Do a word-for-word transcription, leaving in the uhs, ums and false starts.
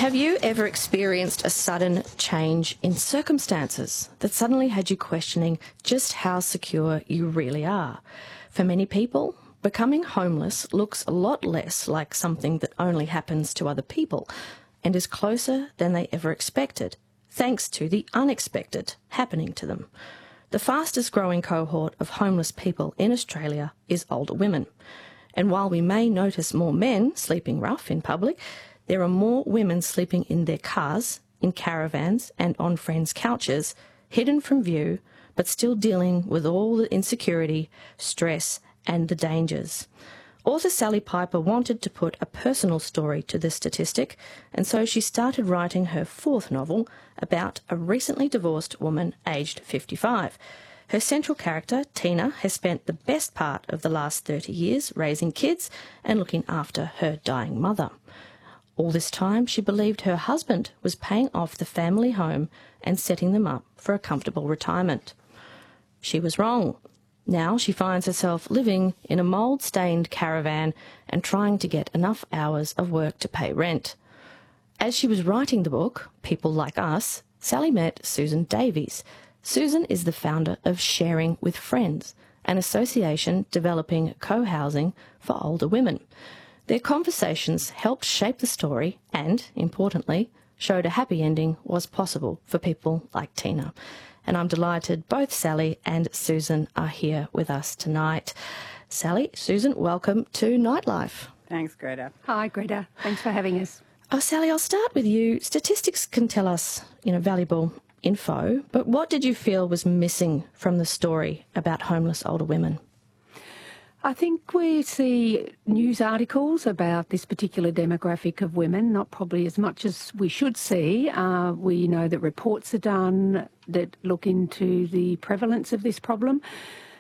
Have you ever experienced a sudden change in circumstances that suddenly had you questioning just how secure you really are? For many people, becoming homeless looks a lot less like something that only happens to other people and is closer than they ever expected, thanks to the unexpected happening to them. The fastest growing cohort of homeless people in Australia is older women. And while we may notice more men sleeping rough in public, there are more women sleeping in their cars, in caravans and on friends' couches, hidden from view, but still dealing with all the insecurity, stress and the dangers. Author Sally Piper wanted to put a personal story to this statistic, and so she started writing her fourth novel about a recently divorced woman aged fifty-five. Her central character, Tina, has spent the best part of the last thirty years raising kids and looking after her dying mother. All this time, she believed her husband was paying off the family home and setting them up for a comfortable retirement. She was wrong. Now she finds herself living in a mould-stained caravan and trying to get enough hours of work to pay rent. As she was writing the book, People Like Us, Sally met Susan Davies. Susan is the founder of Sharing with Friends, an association developing co-housing for older women. Their conversations helped shape the story and, importantly, showed a happy ending was possible for people like Tina. And I'm delighted both Sally and Susan are here with us tonight. Sally, Susan, welcome to Nightlife. Thanks, Greta. Hi, Greta. Thanks for having us. Oh, Sally, I'll start with you. Statistics can tell us, you know, valuable info, but what did you feel was missing from the story about homeless older women? I think we see news articles about this particular demographic of women, not probably as much as we should see. Uh, we know that reports are done that look into the prevalence of this problem.